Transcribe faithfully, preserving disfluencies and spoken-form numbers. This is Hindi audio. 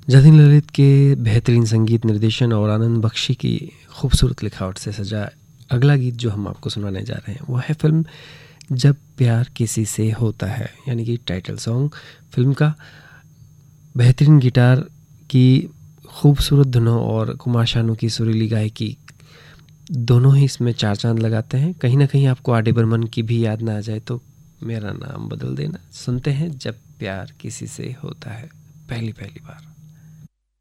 जतिन ललित के बेहतरीन संगीत निर्देशन और आनंद बख्शी की खूबसूरत लिखावट से सजा अगला गीत जो हम आपको सुनाने जा रहे हैं वो है फिल्म जब प्यार किसी से होता है, यानी कि टाइटल सॉन्ग फिल्म का। बेहतरीन गिटार की खूबसूरत धुनों और कुमार शानू की सुरीली गायकी दोनों ही इसमें चार चांद लगाते हैं। कहीं ना कहीं आपको आर डी बर्मन की भी याद ना आ जाए तो मेरा नाम बदल देना। सुनते हैं जब प्यार किसी से होता है पहली पहली बार।